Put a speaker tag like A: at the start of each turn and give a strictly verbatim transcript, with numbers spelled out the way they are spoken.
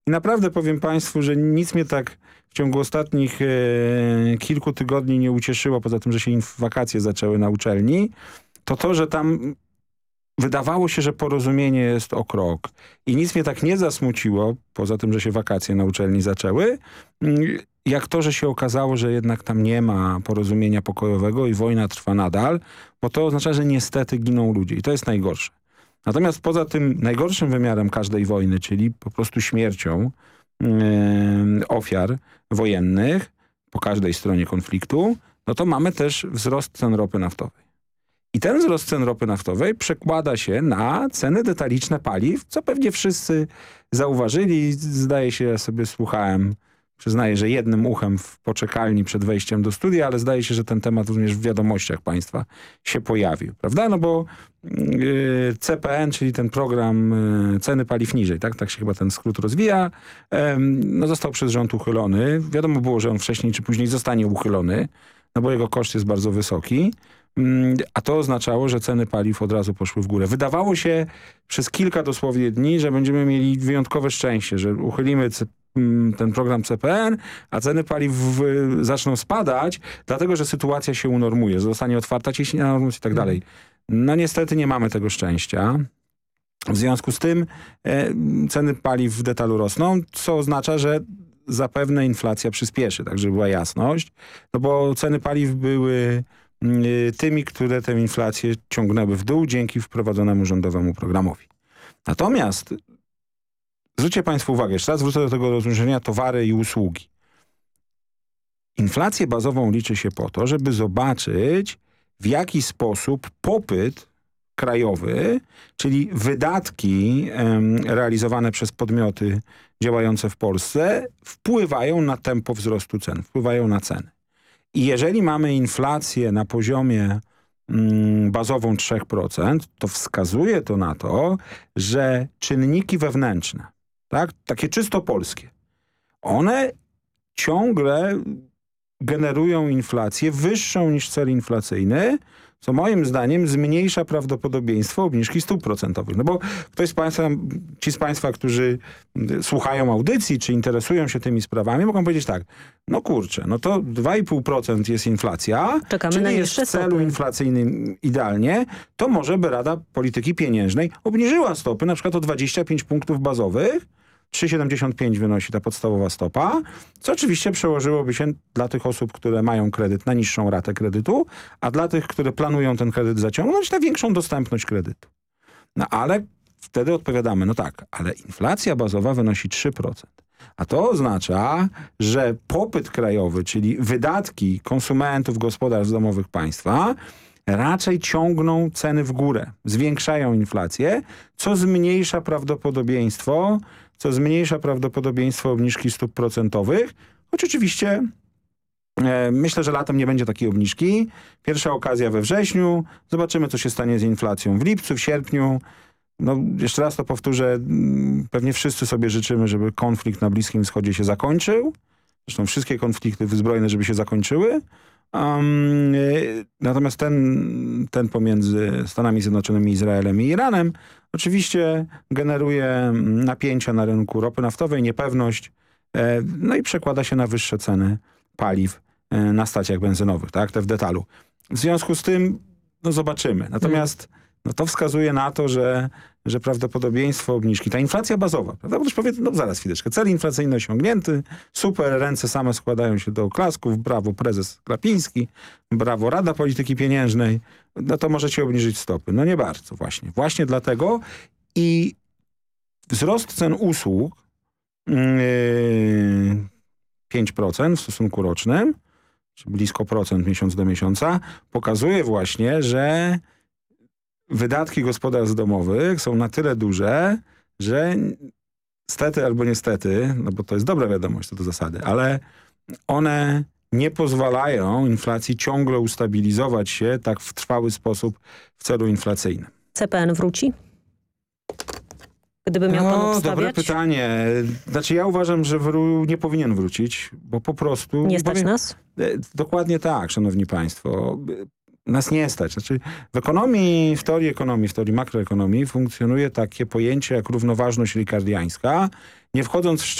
A: I naprawdę powiem państwu, że nic mnie tak w ciągu ostatnich e, kilku tygodni nie ucieszyło, poza tym, że się wakacje zaczęły na uczelni, to to, że tam wydawało się, że porozumienie jest o krok. I nic mnie tak nie zasmuciło, poza tym, że się wakacje na uczelni zaczęły, jak to, że się okazało, że jednak tam nie ma porozumienia pokojowego i wojna trwa nadal, bo to oznacza, że niestety giną ludzie i to jest najgorsze. Natomiast poza tym najgorszym wymiarem każdej wojny, czyli po prostu śmiercią yy, ofiar wojennych po każdej stronie konfliktu, no to mamy też wzrost cen ropy naftowej. I ten wzrost cen ropy naftowej przekłada się na ceny detaliczne paliw, co pewnie wszyscy zauważyli. Zdaje się, ja sobie słuchałem, przyznaję, że jednym uchem w poczekalni przed wejściem do studia, ale zdaje się, że ten temat również w wiadomościach państwa się pojawił, prawda? No bo yy, C P N, czyli ten program yy, ceny paliw niżej, tak? Tak się chyba ten skrót rozwija, yy, no został przez rząd uchylony. Wiadomo było, że on wcześniej czy później zostanie uchylony, no bo jego koszt jest bardzo wysoki. A to oznaczało, że ceny paliw od razu poszły w górę. Wydawało się przez kilka dosłownie dni, że będziemy mieli wyjątkowe szczęście, że uchylimy ten program C P N, a ceny paliw zaczną spadać, dlatego że sytuacja się unormuje, zostanie otwarta ciśnienia i tak dalej. No niestety nie mamy tego szczęścia. W związku z tym e, ceny paliw w detalu rosną, co oznacza, że zapewne inflacja przyspieszy, tak żeby była jasność, no bo ceny paliw były tymi, które tę inflację ciągnęły w dół dzięki wprowadzonemu rządowemu programowi. Natomiast zwróćcie państwo uwagę, jeszcze raz wrócę do tego rozróżnienia towary i usługi. Inflację bazową liczy się po to, żeby zobaczyć, w jaki sposób popyt krajowy, czyli wydatki em, realizowane przez podmioty działające w Polsce wpływają na tempo wzrostu cen, wpływają na ceny. I jeżeli mamy inflację na poziomie mm, bazową trzy procent, to wskazuje to na to, że czynniki wewnętrzne, tak, takie czysto polskie, one ciągle generują inflację wyższą niż cel inflacyjny, co moim zdaniem zmniejsza prawdopodobieństwo obniżki stóp procentowych. No bo ktoś z państwa, ci z państwa, którzy słuchają audycji, czy interesują się tymi sprawami, mogą powiedzieć tak, no kurczę, no to dwa i pół procent jest inflacja,
B: Czekamy
A: czyli
B: na
A: jest w celu
B: stopy.
A: inflacyjnym idealnie, to może by Rada Polityki Pieniężnej obniżyła stopy na przykład o dwadzieścia pięć punktów bazowych, trzy przecinek siedemdziesiąt pięć wynosi ta podstawowa stopa, co oczywiście przełożyłoby się dla tych osób, które mają kredyt na niższą ratę kredytu, a dla tych, które planują ten kredyt zaciągnąć, na większą dostępność kredytu. No ale wtedy odpowiadamy, no tak, ale inflacja bazowa wynosi trzy procent. A to oznacza, że popyt krajowy, czyli wydatki konsumentów, gospodarstw domowych państwa raczej ciągną ceny w górę, zwiększają inflację, co zmniejsza prawdopodobieństwo, co zmniejsza prawdopodobieństwo obniżki stóp procentowych, choć oczywiście e, myślę, że latem nie będzie takiej obniżki. Pierwsza okazja we wrześniu, zobaczymy, co się stanie z inflacją w lipcu, w sierpniu. No, jeszcze raz to powtórzę, pewnie wszyscy sobie życzymy, żeby konflikt na Bliskim Wschodzie się zakończył. Zresztą wszystkie konflikty zbrojne, żeby się zakończyły. Um, natomiast ten, ten pomiędzy Stanami Zjednoczonymi, Izraelem i Iranem oczywiście generuje napięcia na rynku ropy naftowej, niepewność, e, no i przekłada się na wyższe ceny paliw e, na stacjach benzynowych, tak, te w detalu. W związku z tym, no zobaczymy. Natomiast no to wskazuje na to, że, że prawdopodobieństwo obniżki, ta inflacja bazowa, prawda? Bo ktoś powie, no zaraz chwileczkę, cel inflacyjny osiągnięty, super, ręce same składają się do oklasków, brawo prezes Glapiński, brawo Rada Polityki Pieniężnej, no to możecie obniżyć stopy. No nie bardzo właśnie. Właśnie dlatego i wzrost cen usług yy, pięć procent w stosunku rocznym, czy blisko procent miesiąc do miesiąca, pokazuje właśnie, że wydatki gospodarstw domowych są na tyle duże, że stety albo niestety, no bo to jest dobra wiadomość co do zasady, ale one nie pozwalają inflacji ciągle ustabilizować się tak w trwały sposób w celu inflacyjnym.
B: C P N wróci? Gdyby miał pan
A: No,
B: obstawiać?
A: dobre pytanie. Znaczy ja uważam, że wró- nie powinien wrócić, bo po prostu...
B: Nie stać
A: powiem,
B: nas?
A: Dokładnie tak, szanowni państwo. Nas nie stać. Znaczy w ekonomii, w teorii ekonomii, w teorii makroekonomii funkcjonuje takie pojęcie jak równoważność ricardiańska Nie wchodząc w